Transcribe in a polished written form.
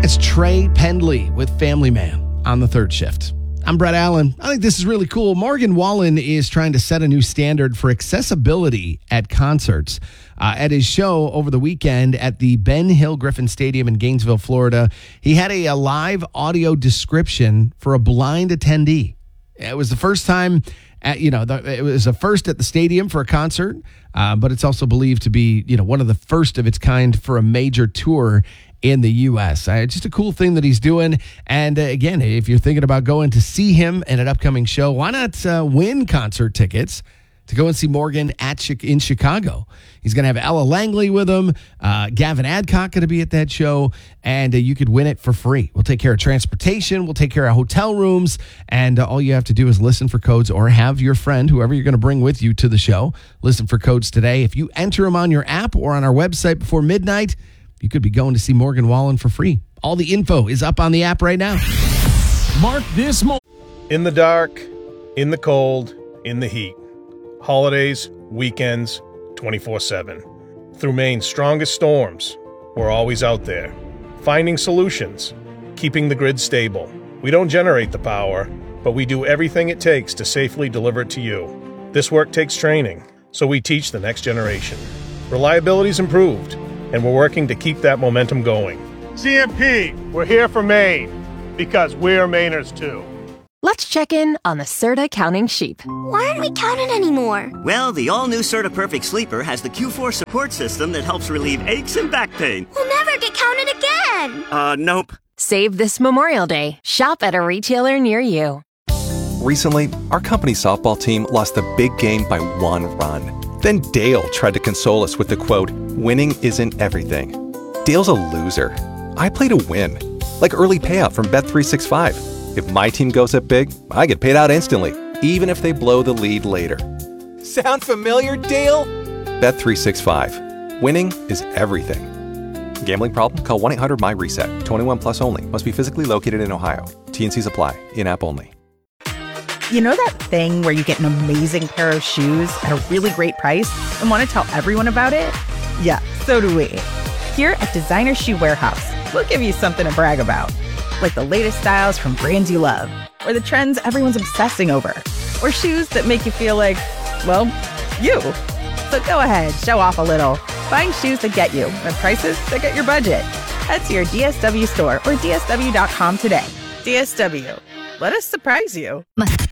It's Trey Pendley with Family Man on the third shift. I'm Brett Allen. I think this is really cool. Morgan Wallen is trying to set a new standard for accessibility at concerts. At his show over the weekend at the Ben Hill Griffin Stadium in Gainesville, Florida, he had a live audio description for a blind attendee. It was the first time it was a first at the stadium for a concert, but it's also believed to be, one of the first of its kind for a major tour in the U.S. It's just a cool thing that he's doing. And again, if you're thinking about going to see him at an upcoming show, why not win concert tickets to go and see Morgan in Chicago? He's going to have Ella Langley with him. Gavin Adcock going to be at that show, and you could win it for free. We'll take care of transportation. We'll take care of hotel rooms, and all you have to do is listen for codes or have your friend, whoever you're going to bring with you to the show, listen for codes today. If you enter them on your app or on our website before midnight, you could be going to see Morgan Wallen for free. All the info is up on the app right now. Mark this moment. In the dark, in the cold, in the heat. Holidays, weekends, 24/7. Through Maine's strongest storms, we're always out there. Finding solutions, keeping the grid stable. We don't generate the power, but we do everything it takes to safely deliver it to you. This work takes training, so we teach the next generation. Reliability's improved, and we're working to keep that momentum going. CMP, we're here for Maine, because we're Mainers too. Let's check in on the Serta counting sheep. Why aren't we counting anymore? Well, the all-new Serta Perfect Sleeper has the Q4 support system that helps relieve aches and back pain. We'll never get counted again. Nope. Save this Memorial Day. Shop at a retailer near you. Recently, our company softball team lost a big game by 1 run. Then Dale tried to console us with the quote, "Winning isn't everything." Dale's a loser. I play to win. Like early payout from Bet365. If my team goes up big, I get paid out instantly, even if they blow the lead later. Sound familiar, Dale? Bet365. Winning is everything. Gambling problem? Call 1-800-MY-RESET. 21 plus only. Must be physically located in Ohio. T&Cs apply. In-app only. You know that thing where you get an amazing pair of shoes at a really great price and want to tell everyone about it? Yeah, so do we. Here at Designer Shoe Warehouse, we'll give you something to brag about. Like the latest styles from brands you love, or the trends everyone's obsessing over, or shoes that make you feel like, well, you. So go ahead, show off a little. Find shoes that get you at prices that get your budget. Head to your DSW store or DSW.com today. DSW. Let us surprise you.